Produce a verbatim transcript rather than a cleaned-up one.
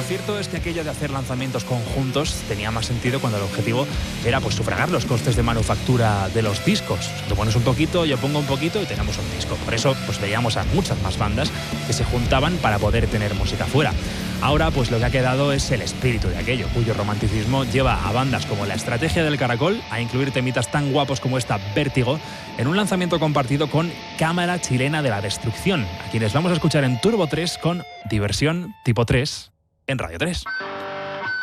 cierto es que aquello de hacer lanzamientos conjuntos tenía más sentido cuando el objetivo era pues sufragar los costes de manufactura de los discos. Tú pones un poquito, yo pongo un poquito y tenemos un disco. Por eso pues veíamos a muchas más bandas que se juntaban para poder tener música fuera. Ahora pues lo que ha quedado es el espíritu de aquello, cuyo romanticismo lleva a bandas como La Estrategia del Caracol a incluir temitas tan guapos como esta Vértigo en un lanzamiento compartido con Cámara Chilena de la Destrucción, a quienes vamos a escuchar en Turbo tres con Diversión Tipo tres en Radio tres.